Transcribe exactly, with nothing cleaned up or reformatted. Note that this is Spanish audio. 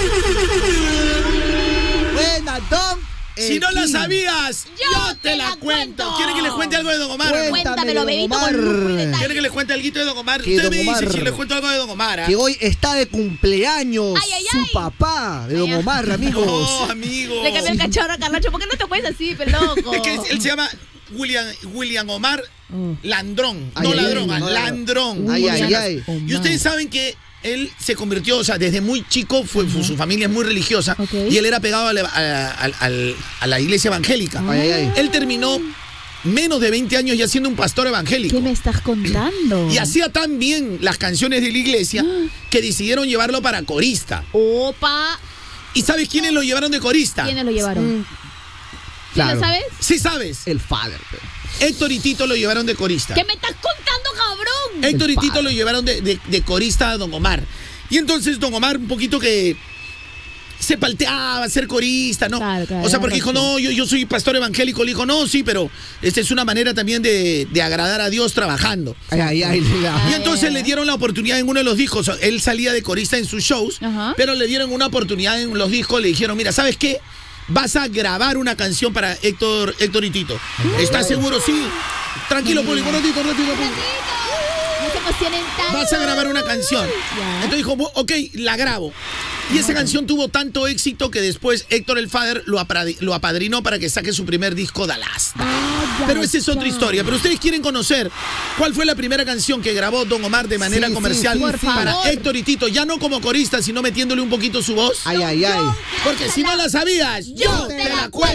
Buena, Don. Si no la sabías, yo, yo te la cuento. cuento. ¿Quieren que les cuente algo de Don Omar? Cuéntamelo, bebito, con lujo y detalle. ¿Quieren que les cuente algo de Don Omar? Que Usted Don me dice Omar, si les cuento algo de Don Omar. ¿eh? Que hoy está de cumpleaños Ay, ay, su ay. papá, de Don Ay, ay. Omar, amigos. No, amigo. Le cambió el cachorro a Carlacho. ¿Por qué no te puedes así, peloco? Es que él se llama William, William Omar Landrón. Ay, no ay, ladrón, ay, no, Landrón. Ay, Por ay, si acaso. ay. Y ustedes saben que él se convirtió, o sea, desde muy chico, fue, fue- su familia es muy religiosa, Ok. y él era pegado a la, a- a- al- a la iglesia evangélica. Ay, ay, ay. Él terminó menos de veinte años ya siendo un pastor evangélico. ¿Qué me estás contando? Y hacía tan bien las canciones de la iglesia que decidieron llevarlo para corista. Opa. ¿Y sabes quiénes lo llevaron de corista? ¿Quiénes lo llevaron? Mm, ¿Sí claro. lo sabes? Sí sabes. El father. pe. Héctor y Tito lo llevaron de corista. ¿Qué me estás contando, cabrón? Héctor y El Tito padre. lo llevaron de, de- de corista a Don Omar. Y entonces Don Omar un poquito que se palteaba a ser corista, ¿no? Claro, claro, O sea, era porque dijo, cochino. no, yo, yo soy pastor evangélico. Le dijo, no, sí, pero esta es una manera también de, de agradar a Dios trabajando. Ay, ay, ay. la- Y entonces ay, le ay. dieron la oportunidad en uno de los discos. Él salía de corista en sus shows, Ajá. pero le dieron una oportunidad en los discos. Le dijeron, mira, ¿sabes qué? Vas a grabar una canción para Héctor, Héctor y Tito. ¿Estás seguro? Sí. Tranquilo, público, un ratito, un ratito, público. No se emocionen tanto. Vas a grabar una canción. Ya. Entonces dijo, "Bu- ok, la grabo". Y esa canción tuvo tanto éxito que después Héctor el Father lo, apradi- lo apadrinó para que saque su primer disco, Dalasta. Ah, ya, Pero esa es otra ya. historia. Pero ustedes quieren conocer cuál fue la primera canción que grabó Don Omar de manera Sí, sí, comercial sí, Por sí. para favor. Héctor y Tito, ya no como corista, sino metiéndole un poquito su voz. Ay, ay, ay. Porque si no la sabías, yo te te la la cuento.